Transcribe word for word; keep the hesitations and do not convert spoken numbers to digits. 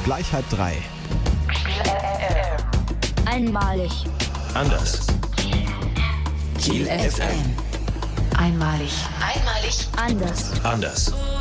gleich halb drei. Einmalig. Anders. Kiel F M. Einmalig. Einmalig. Anders. Anders.